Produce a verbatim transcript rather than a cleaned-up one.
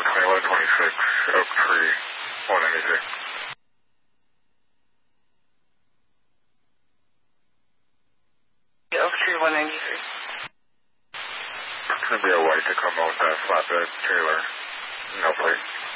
between eleven twenty-six, Oak Tree, one ninety-six. Oak Tree, one ninety-six. It's going to be a white Tacoma with a flatbed trailer. No plate.